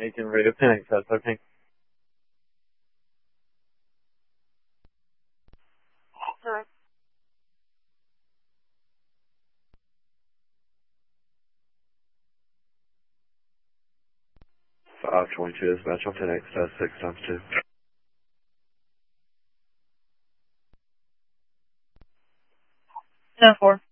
Agent Radio 10X, that's okay. Alright. 522 dispatch on 10X, that's 6 times 2. 10-4.